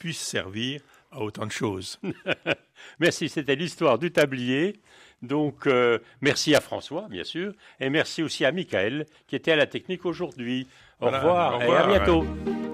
puisse servir à autant de choses. Merci, c'était l'histoire du tablier. Donc, merci à François, bien sûr, et merci aussi à Michael, qui était à la technique aujourd'hui. Au revoir et à bientôt.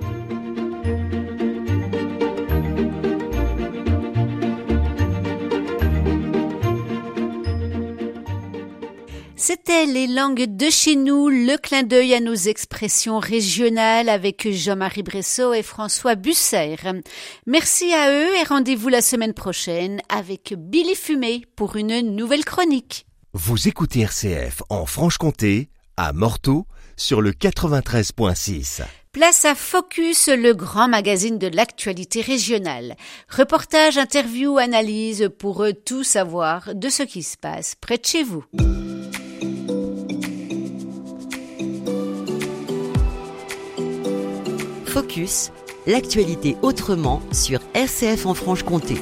C'était les langues de chez nous, le clin d'œil à nos expressions régionales avec Jean-Marie Bressot et François Busser. Merci à eux et rendez-vous la semaine prochaine avec Billy Fumé pour une nouvelle chronique. Vous écoutez RCF en Franche-Comté, à Morteau, sur le 93.6. Place à Focus, le grand magazine de l'actualité régionale. Reportage, interview, analyse pour tout savoir de ce qui se passe près de chez vous. Focus, l'actualité autrement sur RCF en Franche-Comté.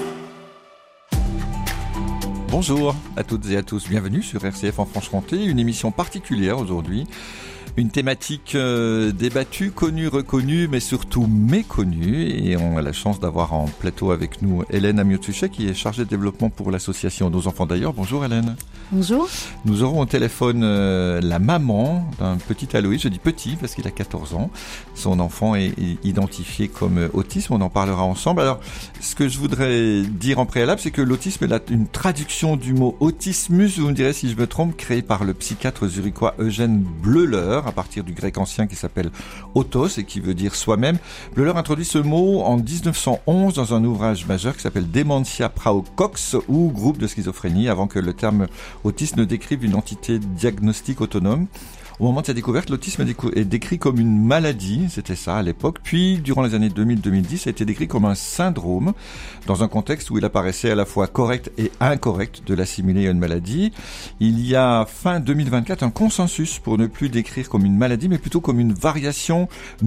Bonjour à toutes et à tous, bienvenue sur RCF en Franche-Comté, une émission particulière aujourd'hui. Une thématique débattue, connue, reconnue, mais surtout méconnue. Et on a la chance d'avoir en plateau avec nous Hélène Amiot-Suchet, qui est chargée de développement pour l'association Nos Enfants d'ailleurs. Bonjour Hélène. Bonjour. Nous aurons au téléphone la maman d'un petit Aloïs. Je dis petit parce qu'il a 14 ans. Son enfant est identifié comme autisme. On en parlera ensemble. Alors, ce que je voudrais dire en préalable, c'est que l'autisme est une traduction du mot autismus, vous me direz si je me trompe, créé par le psychiatre zurichois Eugène Bleuler, à partir du grec ancien qui s'appelle autos et qui veut dire soi-même. Bleuler introduit ce mot en 1911 dans un ouvrage majeur qui s'appelle Dementia Praecox ou groupe de schizophrénie, avant que le terme autisme ne décrive une entité diagnostique autonome. Au moment de sa découverte, l'autisme est décrit comme une maladie, c'était ça à l'époque. Puis, durant les années 2000-2010, ça a été décrit comme un syndrome, dans un contexte où il apparaissait à la fois correct et incorrect de l'assimiler à une maladie. Il y a fin 2024 un consensus pour ne plus décrire comme une maladie, mais plutôt comme une variation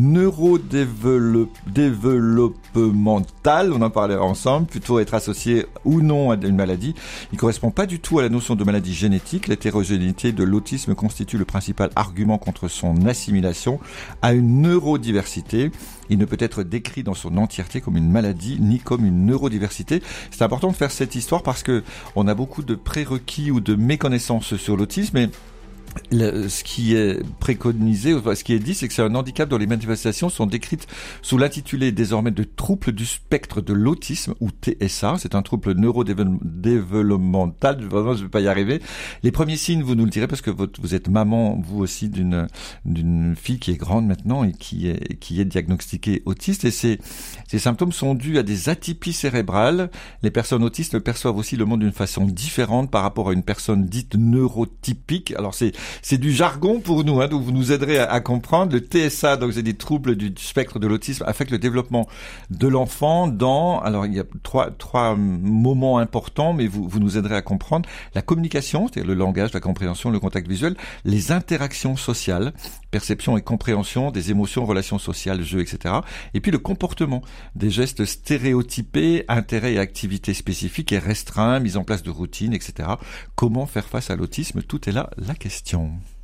neurodéveloppementale, on en parlait ensemble, plutôt être associé ou non à une maladie. Il ne correspond pas du tout à la notion de maladie génétique. L'hétérogénéité de l'autisme constitue le principal argument contre son assimilation à une neurodiversité. Il ne peut être décrit dans son entièreté comme une maladie ni comme une neurodiversité. C'est important de faire cette histoire parce que on a beaucoup de prérequis ou de méconnaissances sur l'autisme et ce qui est préconisé, ce qui est dit, c'est que c'est un handicap dont les manifestations sont décrites sous l'intitulé désormais de trouble du spectre de l'autisme ou TSA. C'est un trouble neurodéveloppemental. Vraiment, je ne vais pas y arriver. Les premiers signes, vous nous le direz parce que vous êtes maman, vous aussi, d'une fille qui est grande maintenant et qui est diagnostiquée autiste. Et ces symptômes sont dus à des atypies cérébrales. Les personnes autistes perçoivent aussi le monde d'une façon différente par rapport à une personne dite neurotypique. Alors c'est du jargon pour nous, donc vous nous aiderez à comprendre. Le TSA, donc c'est des troubles du spectre de l'autisme, affecte le développement de l'enfant alors il y a trois moments importants, mais vous nous aiderez à comprendre. La communication, c'est-à-dire le langage, la compréhension, le contact visuel, les interactions sociales, perception et compréhension des émotions, relations sociales, jeux, etc. Et puis le comportement, des gestes stéréotypés, intérêts et activités spécifiques et restreints, mise en place de routines, etc. Comment faire face à l'autisme? Tout est là la question.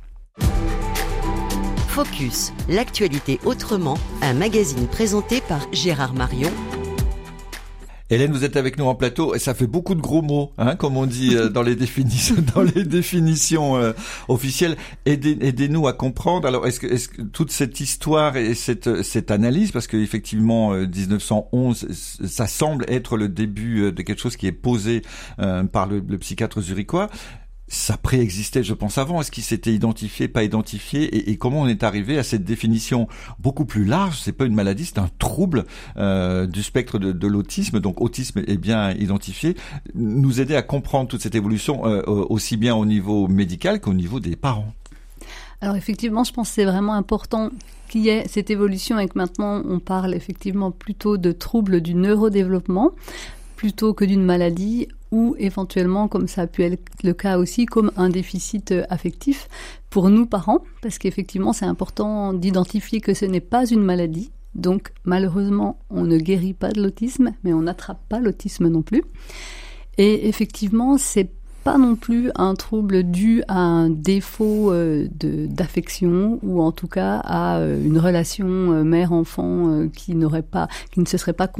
Focus, l'actualité autrement, un magazine présenté par Gérard Marion. Hélène, vous êtes avec nous en plateau et ça fait beaucoup de gros mots, comme on dit dans les définitions, officielles. Aidez-nous à comprendre. Alors, est-ce que toute cette histoire et cette analyse, parce que effectivement 1911, ça semble être le début de quelque chose qui est posé par le psychiatre zurichois. Ça préexistait, je pense, avant. Est-ce qu'il s'était identifié, pas identifié, et comment on est arrivé à cette définition beaucoup plus large? C'est pas une maladie, c'est un trouble du spectre de l'autisme. Donc, autisme est bien identifié. Nous aider à comprendre toute cette évolution aussi bien au niveau médical qu'au niveau des parents. Alors effectivement, je pense que c'est vraiment important qu'il y ait cette évolution et que maintenant on parle effectivement plutôt de troubles du neurodéveloppement plutôt que d'une maladie ou éventuellement, comme ça a pu être le cas aussi, comme un déficit affectif pour nous parents, parce qu'effectivement c'est important d'identifier que ce n'est pas une maladie. Donc malheureusement, on ne guérit pas de l'autisme, mais on n'attrape pas l'autisme non plus. Et effectivement, c'est pas non plus un trouble dû à un défaut d'affection ou en tout cas à une relation mère-enfant qui ne se serait pas